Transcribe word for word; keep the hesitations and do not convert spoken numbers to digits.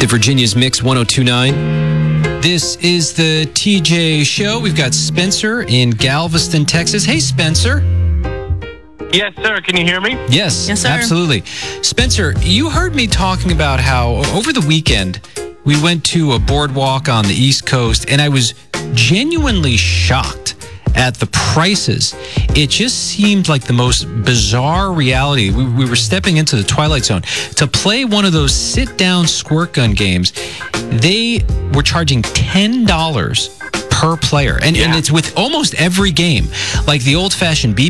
to Virginia's Mix one oh two point nine. This is the T J Show. We've got Spencer in Galveston, Texas. Hey, Spencer. Yes, sir. Can you hear me? Yes, Yes, sir. absolutely. Spencer, you heard me talking about how over the weekend we went to a boardwalk on the East Coast, and I was genuinely shocked at the prices. It just seemed like the most bizarre reality. We, we were stepping into the Twilight Zone. To play one of those sit-down squirt gun games, they were charging ten dollars per player. And, Yeah. and it's with almost every game. Like the old-fashioned B